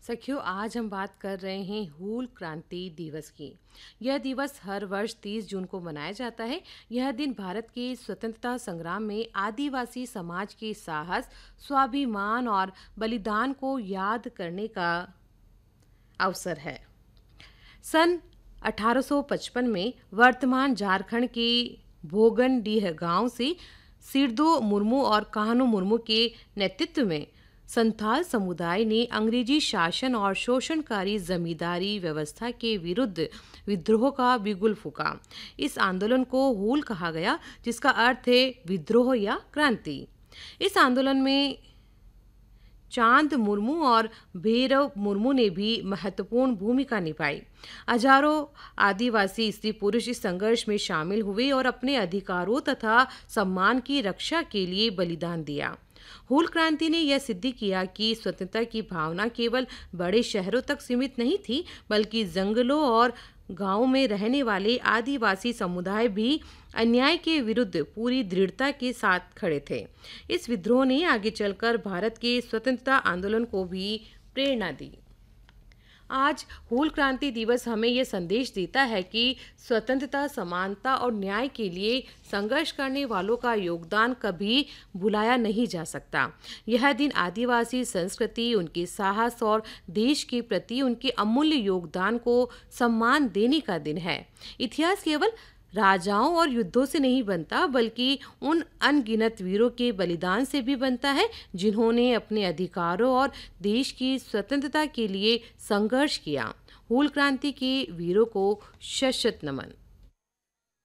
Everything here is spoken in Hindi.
सखियों, आज हम बात कर रहे हैं हूल क्रांति दिवस की। यह दिवस हर वर्ष 30 जून को मनाया जाता है। यह दिन भारत के स्वतंत्रता संग्राम में आदिवासी समाज के साहस, स्वाभिमान और बलिदान को याद करने का अवसर है। सन 1855 में वर्तमान झारखंड के भोगनडीह गांव से सिरदो मुर्मू और कान्हू मुर्मू के नेतृत्व में संथाल समुदाय ने अंग्रेजी शासन और शोषणकारी जमींदारी व्यवस्था के विरुद्ध विद्रोह का बिगुल फूंका। इस आंदोलन को हूल कहा गया, जिसका अर्थ है विद्रोह या क्रांति। इस आंदोलन में चांद मुर्मू और भैरव मुर्मू ने भी महत्वपूर्ण भूमिका निभाई। हजारों आदिवासी स्त्री पुरुष इस संघर्ष में शामिल हुए और अपने अधिकारों तथा सम्मान की रक्षा के लिए बलिदान दिया। हूल क्रांति ने यह सिद्ध किया कि स्वतंत्रता की भावना केवल बड़े शहरों तक सीमित नहीं थी, बल्कि जंगलों और गांवों में रहने वाले आदिवासी समुदाय भी अन्याय के विरुद्ध पूरी दृढ़ता के साथ खड़े थे। इस विद्रोह ने आगे चलकर भारत के स्वतंत्रता आंदोलन को भी प्रेरणा दी। आज हूल क्रांति दिवस हमें यह संदेश देता है कि स्वतंत्रता, समानता और न्याय के लिए संघर्ष करने वालों का योगदान कभी भुलाया नहीं जा सकता। यह दिन आदिवासी संस्कृति, उनके साहस और देश के प्रति उनके अमूल्य योगदान को सम्मान देने का दिन है। इतिहास केवल राजाओं और युद्धों से नहीं बनता, बल्कि उन अनगिनत वीरों के बलिदान से भी बनता है, जिन्होंने अपने अधिकारों और देश की स्वतंत्रता के लिए संघर्ष किया। हूल क्रांति के वीरों को शत शत नमन।